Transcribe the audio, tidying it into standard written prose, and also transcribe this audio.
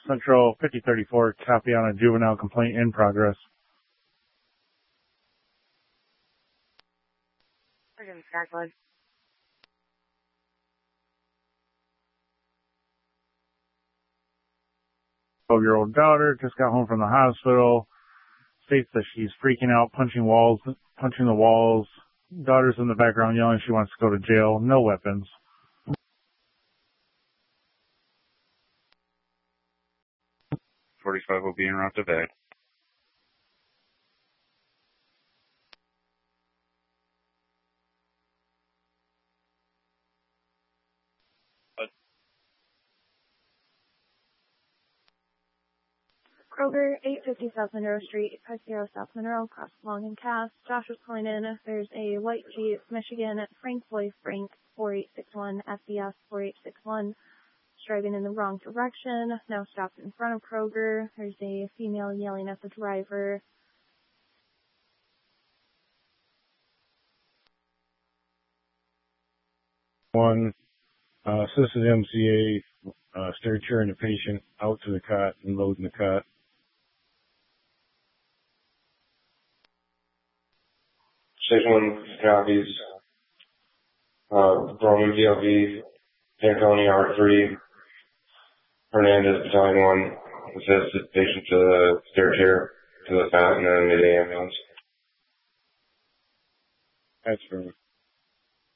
Central 5034, copy on a juvenile complaint in progress. Sergeant Skycloud. 12-year-old daughter just got home from the hospital. States that she's freaking out, punching the walls. Daughter's in the background yelling she wants to go to jail. No weapons. .45 will be en route to VAG. Kroger, 850 South Monroe Street, Piscero, South Monroe, across Long and Cass. Josh was calling in. There's a white Jeep, Michigan, Frank Floyd Frank, 4861, FBS 4861. Driving in the wrong direction. Now stopped in front of Kroger. There's a female yelling at the driver. Assisted MCA, stair chairing the patient out to the cot and loading the cot. Station 1 copies. Roman VLV, Fanconi R3, Hernandez Battalion 1, assisted patient to the stair chair, to the cot, and then the ambulance. That's for